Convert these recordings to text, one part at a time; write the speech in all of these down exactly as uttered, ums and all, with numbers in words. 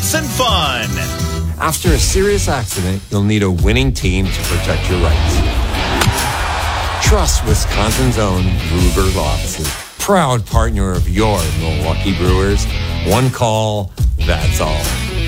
sports and fun. After a serious accident, you'll need a winning team to protect your rights. Trust Wisconsin's own Ruger Law Offices, proud partner of your Milwaukee Brewers. One call, that's all.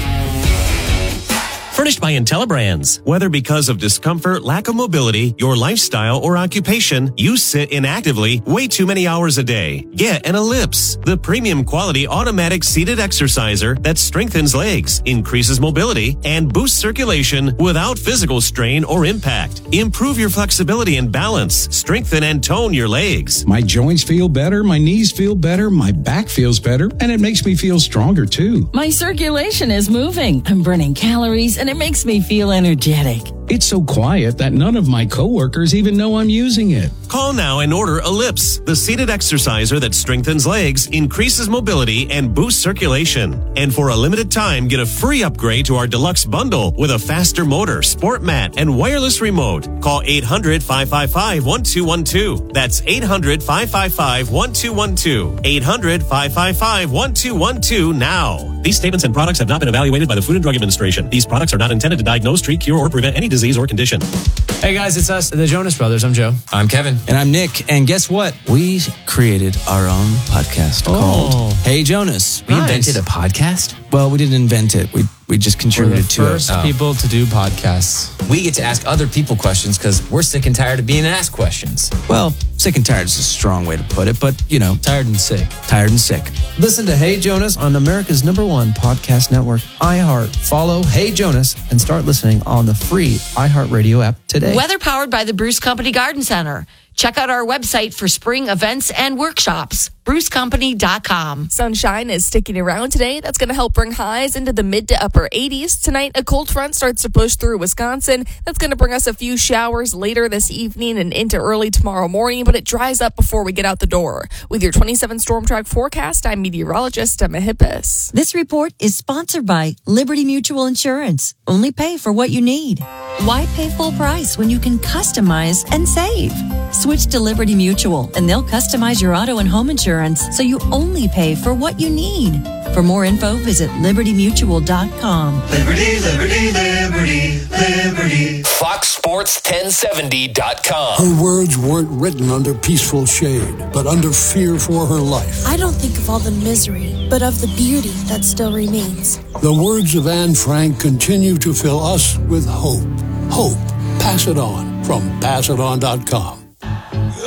Furnished by IntelliBrands. Whether because of discomfort, lack of mobility, your lifestyle, or occupation, you sit inactively way too many hours a day. Get an Ellipse, the premium quality automatic seated exerciser that strengthens legs, increases mobility, and boosts circulation without physical strain or impact. Improve your flexibility and balance. Strengthen and tone your legs. My joints feel better, my knees feel better, my back feels better, and it makes me feel stronger too. My circulation is moving. I'm burning calories, and it makes me feel energetic. It's so quiet that none of my coworkers even know I'm using it. Call now and order Ellipse, the seated exerciser that strengthens legs, increases mobility, and boosts circulation. And for a limited time, get a free upgrade to our deluxe bundle with a faster motor, sport mat, and wireless remote. Call eight hundred, five five five, one two one two. That's eight hundred, five five five, one two one two. eight hundred, five five five, one two one two now. These statements and products have not been evaluated by the Food and Drug Administration. These products are not intended to diagnose, treat, cure, or prevent any disease or condition. Hey guys, it's us, the Jonas Brothers. I'm Joe. I'm Kevin. And I'm Nick. And guess what? We created our own podcast oh. called Hey Jonas. We nice. invented a podcast? Well, we didn't invent it. We we just contributed to it. We're the first people to do podcasts. We get to ask other people questions because we're sick and tired of being asked questions. Well, sick and tired is a strong way to put it, but, you know. Tired and sick. Tired and sick. Listen to Hey Jonas on America's number one podcast network, iHeart. Follow Hey Jonas and start listening on the free iHeartRadio app today. Weather powered by the Bruce Company Garden Center. Check out our website for spring events and workshops, bruce company dot com. Sunshine is sticking around today. That's going to help bring highs into the mid to upper eighties. Tonight, a cold front starts to push through Wisconsin. That's going to bring us a few showers later this evening and into early tomorrow morning, but it dries up before we get out the door. With your twenty-seven Storm Track forecast, I'm meteorologist Emma Hippis. This report is sponsored by Liberty Mutual Insurance. Only pay for what you need. Why pay full price when you can customize and save? Switch to Liberty Mutual, and they'll customize your auto and home insurance so you only pay for what you need. For more info, visit liberty mutual dot com. Liberty, liberty, liberty, liberty. Fox Sports ten seventy dot com. Her words weren't written under peaceful shade, but under fear for her life. I don't think of all the misery, but of the beauty that still remains. The words of Anne Frank continue to fill us with hope. Hope. Pass it on from pass it on dot com.